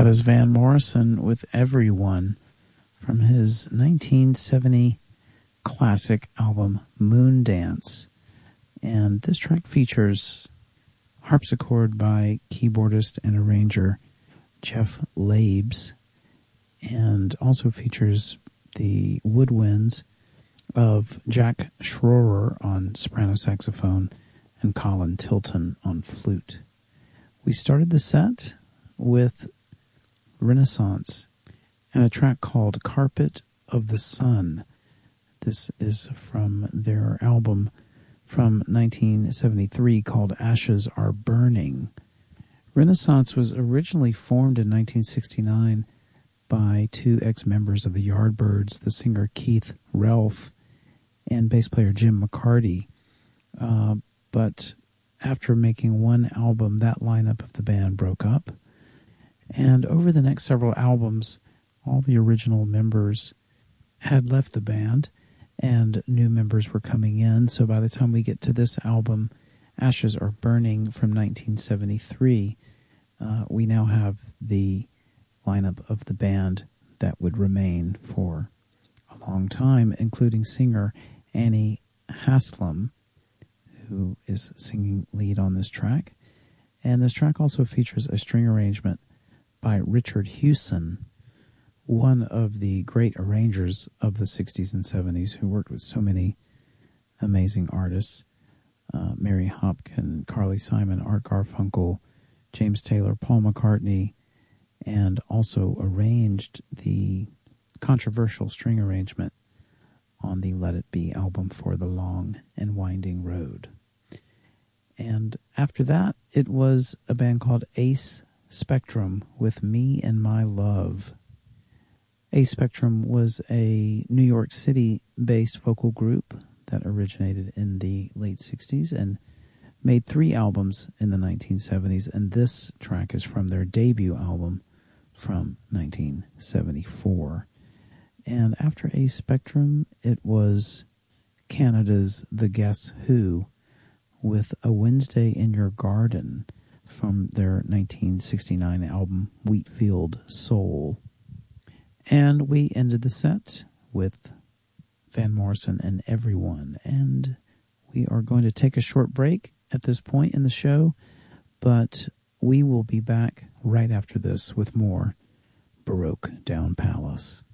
That is Van Morrison with Everyone from his 1970 classic album Moondance. And this track features harpsichord by keyboardist and arranger Jeff Labes, and also features the woodwinds of Jack Schroer on soprano saxophone and Colin Tilton on flute. We started the set with Renaissance and a track called Carpet of the Sun. This is from their album from 1973 called Ashes Are Burning. Renaissance was originally formed in 1969 by two ex-members of the Yardbirds, the singer Keith Relf and bass player Jim McCarty. But after making one album, that lineup of the band broke up. And over the next several albums, all the original members had left the band and new members were coming in. So by the time we get to this album, Ashes Are Burning from 1973, we now have the lineup of the band that would remain for a long time, including singer Annie Haslam, who is singing lead on this track. And this track also features a string arrangement by Richard Hewson, one of the great arrangers of the 60s and 70s who worked with so many amazing artists. Mary Hopkin, Carly Simon, Art Garfunkel, James Taylor, Paul McCartney, and also arranged the controversial string arrangement on the Let It Be album For the Long and Winding Road. And after that, it was a band called Ace Spectrum with Me and My Love. Ace Spectrum was a New York City-based vocal group that originated in the late 60s and made 3 albums in the 1970s, and this track is from their debut album from 1974. And after Ace Spectrum, it was Canada's The Guess Who with A Wednesday in Your Garden from their 1969 album Wheatfield Soul. And we ended the set with Van Morrison and Everyone. And we are going to take a short break at this point in the show, but we will be back right after this with more Baroque Down Palace.